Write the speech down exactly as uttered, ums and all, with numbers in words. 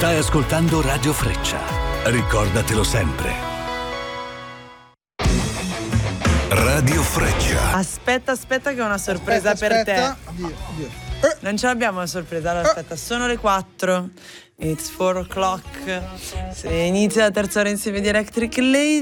Stai ascoltando Radio Freccia. Ricordatelo sempre. Radio Freccia. Aspetta, aspetta che ho una sorpresa Aspetta, per aspetta. te. Oddio, oddio. Eh, Non ce l'abbiamo la sorpresa, allora aspetta, sono le quattro. It's four o'clock. Se inizia la terza ora insieme di Electric Lady.